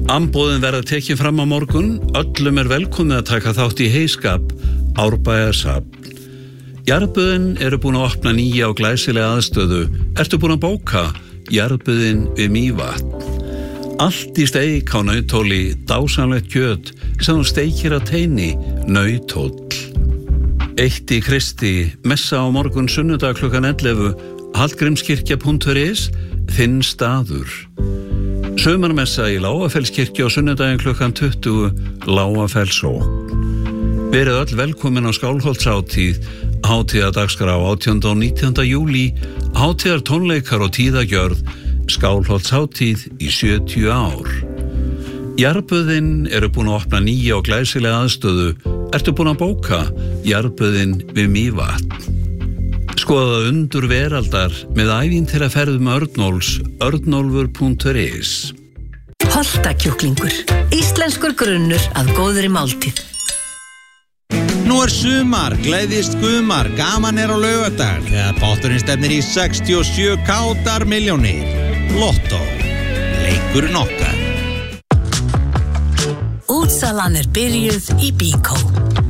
Amboðin verða tekin fram á morgun, öllum velkomið að taka þátt í heiskap, Árbæjarsafn. Jarðböðin eru búin að opna nýja og glæsilega aðstöðu. Ertu búin að bóka Jarðböðin við Mývatn? Allt í steik á nautóli, dásamlegt kjöt sem þú steikir að teini, nautóll. Eitt í Kristi, messa á morgun sunnudag klukkan 11, hallgrímskirkja.is, þinn staður. Sumarmessa í Lágafellskirkju á sunnudaginn klukkan 20, Lágafellsókn. Verið öll velkomin á Skálholtshátíð, hátíðardagskrá 18. og 19. júlí, hátíðartónleikar og tíðagjörð, Skálholtshátíð í 70 ár. Jarðböðin eru búin að opna nýja og glæsilega aðstöðu. Ertu búin að bóka Jarðböðin við Mývatn? Skoða undur veraldar með ævintýraferðum Örnólfs, örnólfur.is. Holtakjúklingur, íslenskur grunnur að góðri máltíð. Nú sumar, gleðist gumar, gaman á laugardag þegar potturinn stefnir í 67 kátar milljónir. Lottó, leikurinn okkar. Útsalan byrjuð í Bíkó.